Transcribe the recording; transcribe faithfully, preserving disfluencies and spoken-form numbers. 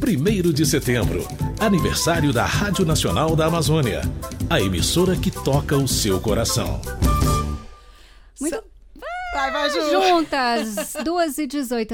primeiro de setembro, aniversário da Rádio Nacional da Amazônia, a emissora que toca o seu coração. Muito... Vai, vai, Ju. Juntas, duas e dezoito.